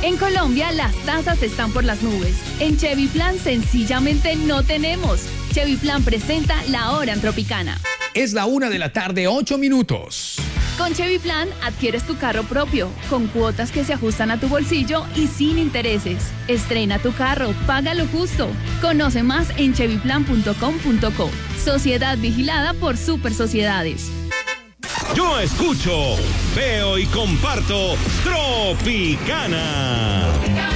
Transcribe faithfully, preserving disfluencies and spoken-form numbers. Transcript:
En Colombia las tasas están por las nubes. En Chevy Plan sencillamente no tenemos. Chevy Plan presenta La Hora en Tropicana. Es la una de la tarde, ocho minutos. Con Chevy Plan adquieres tu carro propio, con cuotas que se ajustan a tu bolsillo y sin intereses. Estrena tu carro, paga lo justo. Conoce más en chevy plan punto com punto co. Sociedad vigilada por Super Sociedades. Yo escucho, veo y comparto Tropicana.